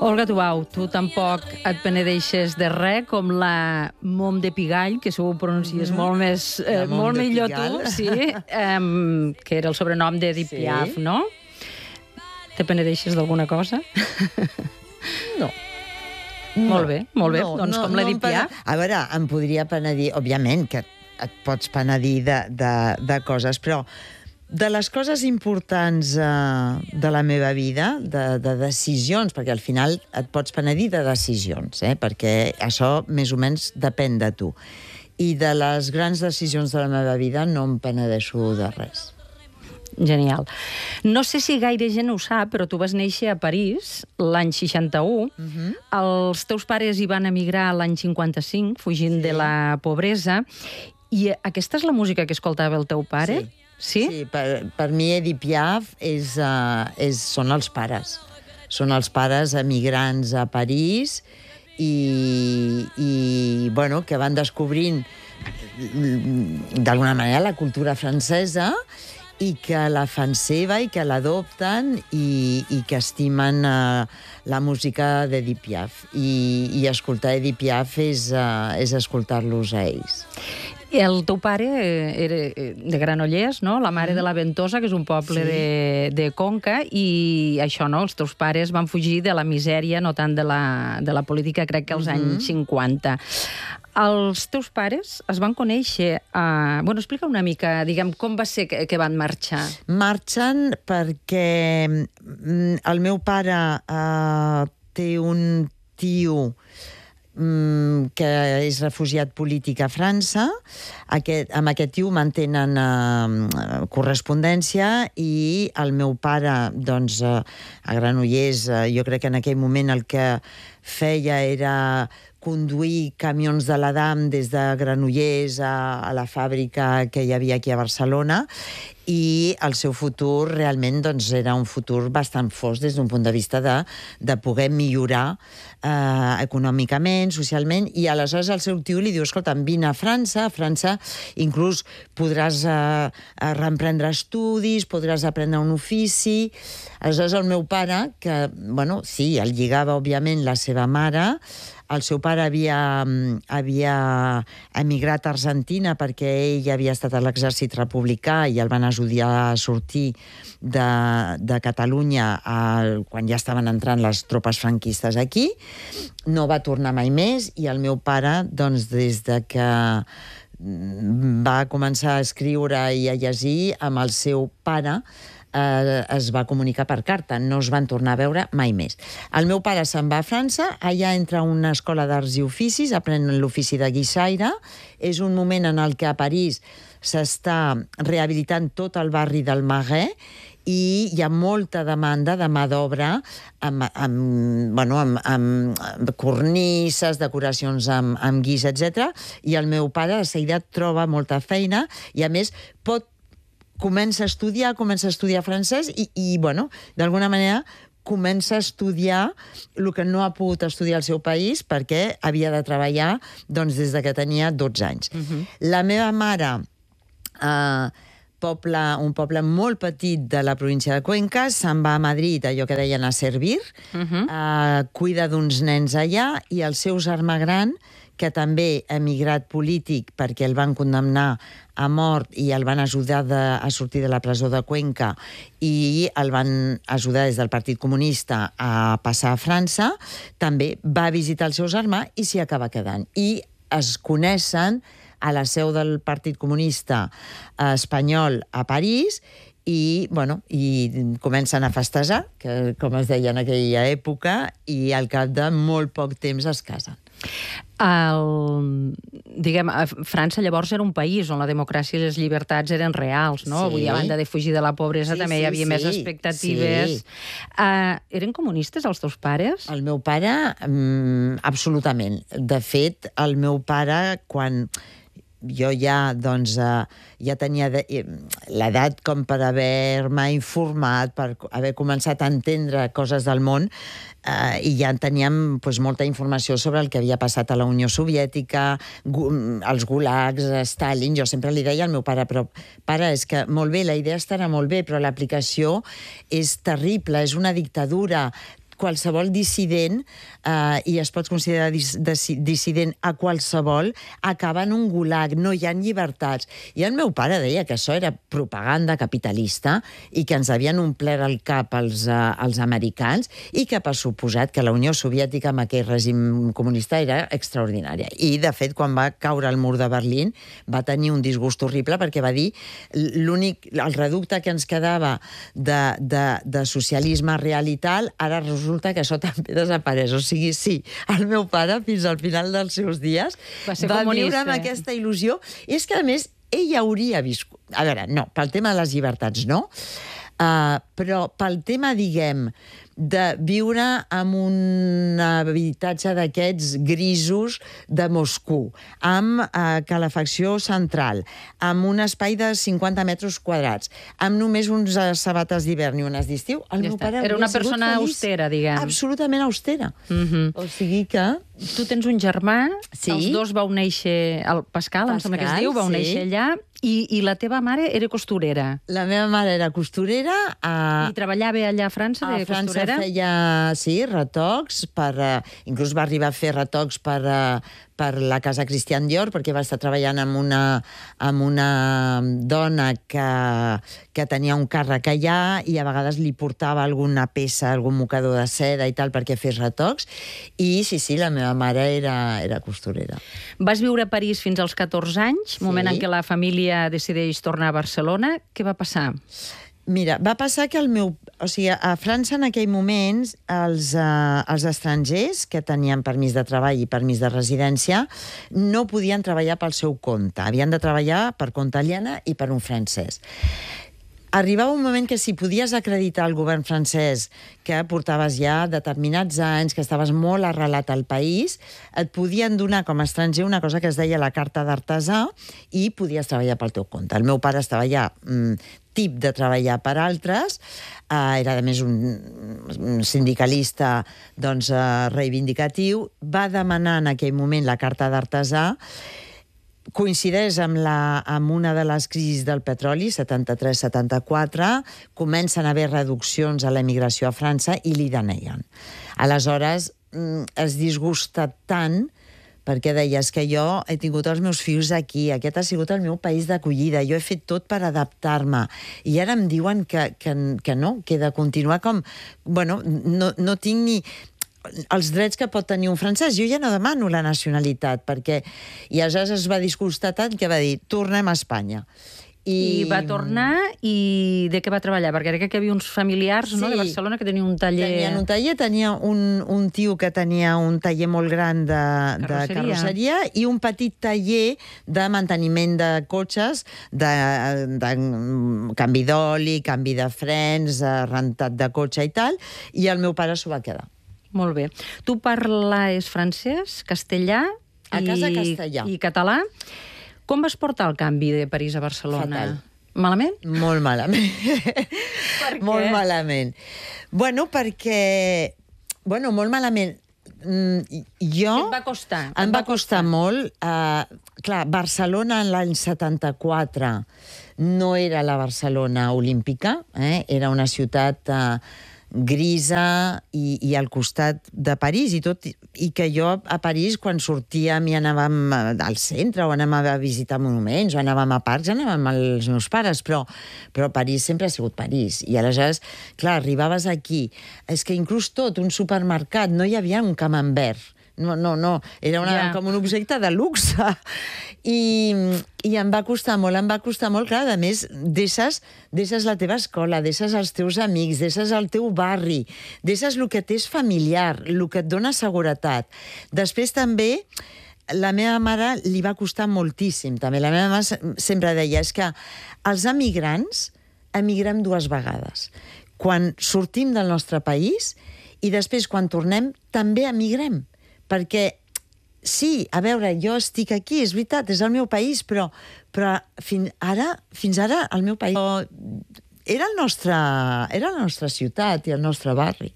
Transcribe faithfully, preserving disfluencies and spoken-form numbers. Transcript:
Olga Tubau, tu tampoc et penedeixes de res, com la Mom de Pigall, que segur ho pronuncies mm-hmm. molt més, eh, molt millor tu, sí, um, que era el sobrenom d'Edith sí. Piaf, no? Te penedeixes d'alguna cosa? No. Molt bé, molt bé. No, doncs no, com l'Edith no Piaf. A veure, em podria penedir, òbviament, que et pots penedir de, de, de coses, però de les coses importants eh, de la meva vida, de, de decisions, perquè al final et pots penedir de decisions, eh, perquè això més o menys depèn de tu. I de les grans decisions de la meva vida no em penedeixo de res. Genial. No sé si gaire gent ho sap, però tu vas néixer a París l'any seixanta-u. Uh-huh. Els teus pares hi van emigrar l'any cinquanta-cinc, fugint sí. de la pobresa. I aquesta és la música que escoltava el teu pare? Sí. Sí? Sí, per, per mi Edith Piaf és, uh, és, són els pares. Són els pares emigrants a París i, i bueno, que van descobrint d'alguna manera la cultura francesa i que la fan seva i que l'adopten i, i que estimen uh, la música d'Edith Piaf. I, i escoltar Edith Piaf és, uh, és escoltar-los a ells. El teu pare era de Granollers, no? La mare de la Ventosa, que és un poble sí. de, de Conca, i això, no? Els teus pares van fugir de la misèria, no tant de la, de la política, crec que als mm-hmm. anys cinquanta. Els teus pares es van conèixer... A... Bueno, explica una mica, diguem, com va ser que, que van marxar? Marxen perquè el meu pare eh, té un tio que és refugiat polític a França. Aquest, amb aquest tio mantenen eh, correspondència i el meu pare, doncs, eh, a Granollers, eh, jo crec que en aquell moment el que feia era conduir camions de l'Adam des de Granollers a, a la fàbrica que hi havia aquí a Barcelona, i el seu futur realment doncs, era un futur bastant fosc des d'un punt de vista de, de poder millorar eh, econòmicament, socialment, i aleshores el seu tio li diu, escolta, vine a França, a França inclús podràs eh, reemprendre estudis, podràs aprendre un ofici. Aleshores el meu pare, que, bueno, sí, el lligava, òbviament, la seva mare. El seu pare havia, havia emigrat a Argentina perquè ell havia estat a l'exèrcit republicà i el van ajudar a sortir de, de Catalunya a, quan ja estaven entrant les tropes franquistes aquí. No va tornar mai més i el meu pare, doncs, des de que va començar a escriure i a llegir, amb el seu pare Eh, es va comunicar per carta, no es van tornar a veure mai més. El meu pare se'n va a França, allà entra a una escola d'arts i oficis, aprèn l'ofici de guixaire. És un moment en el que a París s'està rehabilitant tot el barri del Marais i hi ha molta demanda de mà d'obra amb, amb, bueno, amb, amb cornisses, decoracions amb, amb guix, etcètera. I el meu pare de seguida troba molta feina i, a més, pot comença a estudiar, comença a estudiar francès i, i bueno, d'alguna manera comença a estudiar el que no ha pogut estudiar al seu país perquè havia de treballar doncs, des de que tenia dotze anys. Uh-huh. La meva mare, eh, poble, un poble molt petit de la província de Cuenca, se'n va a Madrid, allò que deien a servir, uh-huh. eh, cuida d'uns nens allà i el seu germà gran, que també ha emigrat polític perquè el van condemnar a mort i el van ajudar de, a sortir de la presó de Cuenca i el van ajudar des del Partit Comunista a passar a França, també va visitar el seu germà i s'hi acaba quedant. I es coneixen a la seu del Partit Comunista espanyol a París i, bueno, i comencen a festejar, que, com es deia en aquella època, i al cap de molt poc temps es casen. El, diguem, França llavors era un país on la democràcia i les llibertats eren reals, no? Sí. Vull dir, a banda de fugir de la pobresa, sí, també hi havia sí, més expectatives. Sí. Uh, eren comunistes els teus pares? El meu pare, um, absolutament. De fet, el meu pare, quan jo ja, doncs, uh, ja tenia de, l'edat com per haver-me informat, per haver començat a entendre coses del món, Uh, i ja teníem pues, molta informació sobre el que havia passat a la Unió Soviètica, gu els gulags, Stalin. Jo sempre li deia al meu pare, però pare, és que molt bé, la idea estarà molt bé, però l'aplicació és terrible, és una dictadura. qualsevol dissident, eh, i es pot considerar dis dissident a qualsevol, acaba en un gulag, no hi ha llibertats. I el meu pare deia que això era propaganda capitalista i que ens havien omplert el cap els, uh, els americans i que, per suposat, que la Unió Soviètica amb aquell règim comunista era extraordinària. I, de fet, quan va caure el mur de Berlín, va tenir un disgust horrible perquè va dir l'únic, el reducte que ens quedava de, de, de socialisme real i tal, ara resulta que això també desapareix. O sigui, sí, el meu pare, fins al final dels seus dies, va, va viure amb aquesta il·lusió. I és que, a més, ell hauria viscut... A veure, no, pel tema de les llibertats no, uh, però pel tema, diguem, de viure en un habitatge d'aquests grisos de Moscou, amb eh, calefacció central, amb un espai de cinquanta metres quadrats, amb només uns sabates d'hivern i unes d'estiu, el ja meu pare era una persona austera, diguem. Absolutament austera. Mm-hmm. O sigui que... Tu tens un germà, sí. Els dos vau néixer... El Pascal, Pascal em sembla que es diu, vau sí. néixer allà, i, i la teva mare era costurera. La meva mare era costurera. A... I treballava allà a França de a França costurera? Feia, sí, retocs, per, uh, inclús va arribar a fer retocs per, uh, per la casa Christian Dior, perquè va estar treballant amb una, amb una dona que, que tenia un càrrec allà i a vegades li portava alguna peça, algun mocador de seda i tal, perquè fes retocs. I sí, sí, la meva mare era, era costurera. Vas viure a París fins als catorze anys, sí. Moment en què la família decideix tornar a Barcelona. Què va passar? Mira, va passar que el meu... O sigui, a França en aquell moment els, uh, els estrangers que tenien permís de treball i permís de residència no podien treballar pel seu compte. Havien de treballar per compte aliena i per un francès. Arribava un moment que si podies acreditar al govern francès que portaves ja determinats anys, que estaves molt arrelat al país, et podien donar com a estranger una cosa que es deia la carta d'artesà i podies treballar pel teu compte. El meu pare estava ja mm, tip de treballar per altres, eh, era a més un, un sindicalista doncs, eh, reivindicatiu, va demanar en aquell moment la carta d'artesà, coincideix amb, la, amb una de les crisis del petroli, setanta-tres setanta-quatre, comencen a haver reduccions a l'emigració a França i li deneguen. Aleshores, es disgusta tant perquè deies que jo he tingut els meus fills aquí, aquest ha sigut el meu país d'acollida, jo he fet tot per adaptar-me, i ara em diuen que, que, que no, que he de continuar com... Bueno, no, no tinc ni... els drets que pot tenir un francès. Jo ja no demano la nacionalitat, perquè... I aleshores es va disgustar tant que va dir, tornem a Espanya. I... I va tornar, i de què va treballar? Perquè crec que hi havia uns familiars, sí, no, de Barcelona que tenien un taller... Tenien un taller, tenia un, un tio que tenia un taller molt gran de carrosseria. de carrosseria i un petit taller de manteniment de cotxes, de, de canvi d'oli, canvi de frens, rentat de cotxe i tal, i el meu pare s'ho va quedar. Molt bé. Tu parles francès, castellà a casa castellà i català. Com vas portar el canvi de París a Barcelona? Fatal. Malament? Molt malament. Per què? Molt malament. Bueno, perquè... Bueno, molt malament. Mm, jo... Què et va costar? Em va costar molt. Uh, clar, Barcelona en l'any setanta-quatre no era la Barcelona olímpica, eh? Era una ciutat... Uh, grisa i, i al costat de París i tot, i que jo a París quan sortíem i anàvem al centre o anàvem a visitar monuments o anàvem a parcs, anàvem amb els meus pares, però, però París sempre ha sigut París. I aleshores, clar, arribaves aquí, és que inclús tot, un supermercat, no hi havia un camembert. No, no, no, era una, yeah. com un objecte de luxe. I, I em va costar molt, em va costar molt, clar, a més, deixes, deixes la teva escola, deixes els teus amics, deixes el teu barri, deixes el que t'és familiar, el que et dona seguretat. Després també, la meva mare li va costar moltíssim, també. La meva mare sempre deia, és que els emigrants emigrem dues vegades. Quan sortim del nostre país i després, quan tornem, també emigrem. Perquè, sí, a veure, jo estic aquí, és veritat, és el meu país, però, però fins ara, fins ara el meu país era, el nostre, era la nostra ciutat i el nostre barri.